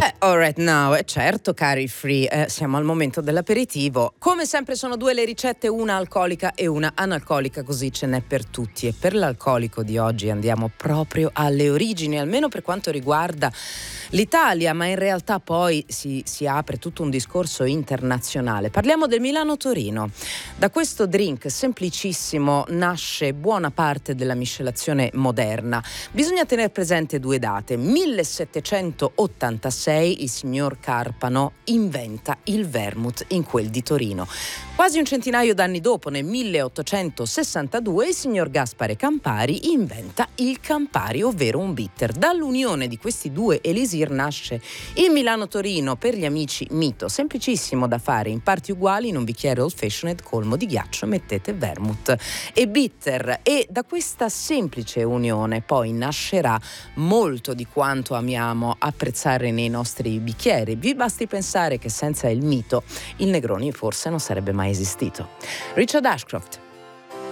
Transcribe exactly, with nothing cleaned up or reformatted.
Eh, all right now, è certo, cari free, eh, siamo al momento dell'aperitivo. Come sempre sono due le ricette, una alcolica e una analcolica, così ce n'è per tutti. E per l'alcolico di oggi andiamo proprio alle origini, almeno per quanto riguarda l'Italia, ma in realtà poi si, si apre tutto un discorso internazionale. Parliamo del Milano-Torino. Da questo drink semplicissimo nasce buona parte della miscelazione moderna. Bisogna tenere presente due date. millesettecentottantasei il signor Carpano inventa il vermouth in quel di Torino. Quasi un centinaio d'anni dopo, nel milleottocentosessantadue, il signor Gaspare Campari inventa il Campari, ovvero un bitter. Dall'unione di questi due elisir nasce il Milano-Torino, per gli amici mito, semplicissimo da fare, in parti uguali. In un bicchiere old fashioned colmo di ghiaccio mettete vermouth e bitter, e da questa semplice unione poi nascerà molto di quanto amiamo apprezzare nei nostri bicchieri. Vi basti pensare che senza il mito il Negroni forse non sarebbe mai esistito. Richard Ashcroft.